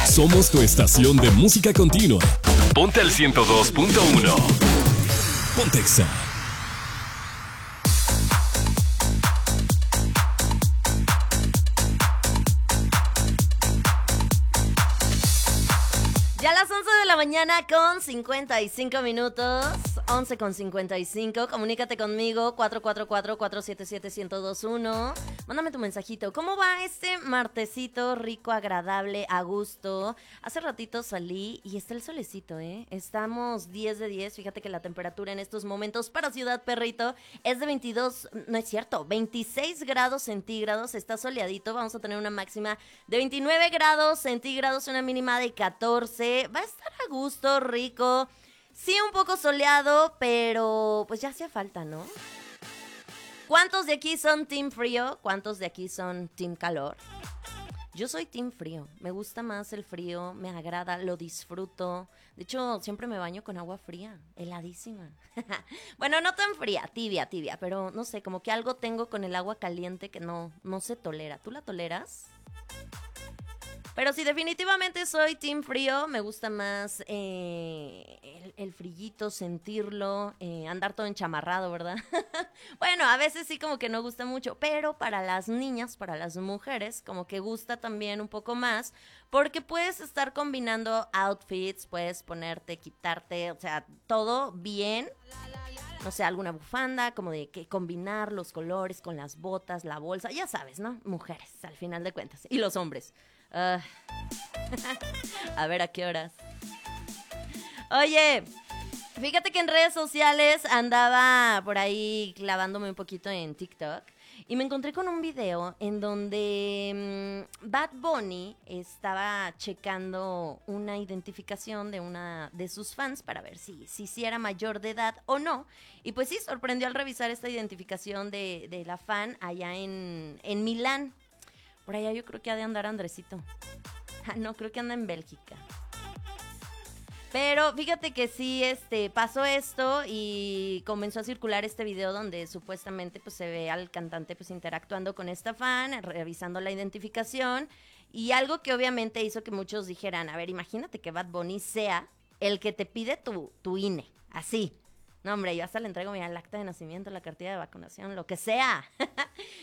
Somos tu estación de música continua. Ponte al 102.1. Pontexa. Ya a las 11 de la mañana con 55 minutos, 11 con 55, comunícate conmigo, 444-477-1021, mándame tu mensajito. ¿Cómo va este martesito rico, agradable, a gusto? Hace ratito salí y está el solecito, ¿eh? Estamos 10 de 10, fíjate que la temperatura en estos momentos para Ciudad Perrito es de 22, no es cierto, 26 grados centígrados, está soleadito, vamos a tener una máxima de 29 grados centígrados, una mínima de 14. Va a estar a gusto, rico. Sí, un poco soleado, pero pues ya hacía falta, ¿no? ¿Cuántos de aquí son team frío? ¿Cuántos de aquí son team calor? Yo soy team frío. Me gusta más el frío, me agrada, lo disfruto. De hecho, siempre me baño con agua fría, heladísima. Bueno, no tan fría, tibia, pero no sé, como que algo tengo con el agua caliente que no se tolera. ¿Tú la toleras? Pero sí, definitivamente soy team frío, me gusta más el frillito, sentirlo, andar todo enchamarrado, ¿verdad? Bueno, a veces sí como que no gusta mucho, pero para las niñas, para las mujeres, como que gusta también un poco más, porque puedes estar combinando outfits, puedes ponerte, quitarte, o sea, todo bien. No sé, alguna bufanda, como de que combinar los colores con las botas, la bolsa, ya sabes, ¿no? Mujeres, al final de cuentas. Y los hombres. A ver, ¿a qué horas? Oye, fíjate que en redes sociales andaba por ahí clavándome un poquito en TikTok y me encontré con un video en donde Bad Bunny estaba checando una identificación de una de sus fans para ver si era mayor de edad o no. Y pues sí, sorprendió al revisar esta identificación de la fan allá en Milán. Por allá yo creo que ha de andar Andresito. No, creo que anda en Bélgica. Pero fíjate que sí, pasó esto y comenzó a circular este video donde supuestamente pues se ve al cantante pues interactuando con esta fan, revisando la identificación y algo que obviamente hizo que muchos dijeran, a ver, imagínate que Bad Bunny sea el que te pide tu INE, así. No, hombre, yo hasta le entrego, mira, el acta de nacimiento, la cartilla de vacunación, lo que sea.